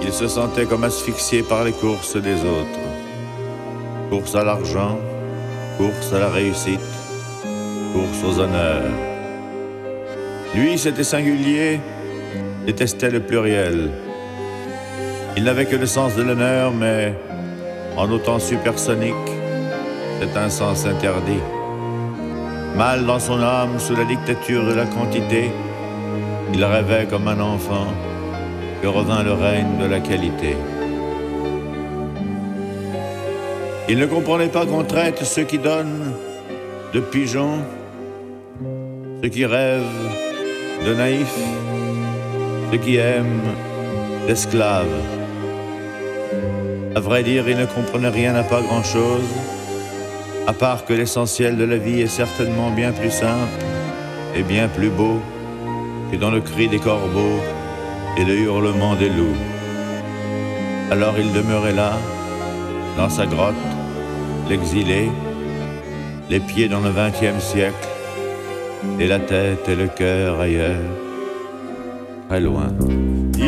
Il se sentait comme asphyxié par les courses des autres. Course à l'argent, course à la réussite, course aux honneurs. Lui, c'était singulier, détestait le pluriel. Il n'avait que le sens de l'honneur, mais en autant supersonique, c'est un sens interdit. Mal dans son âme, sous la dictature de la quantité, il rêvait comme un enfant que revint le règne de la qualité. Il ne comprenait pas qu'on traite ceux qui donnent de pigeons, ceux qui rêvent de naïfs, ceux qui aiment d'esclaves. À vrai dire, il ne comprenait rien à pas grand-chose, à part que l'essentiel de la vie est certainement bien plus simple et bien plus beau que dans le cri des corbeaux et le hurlement des loups. Alors il demeurait là, dans sa grotte, l'exilé, les pieds dans le 20e siècle, et la tête et le cœur ailleurs, très loin.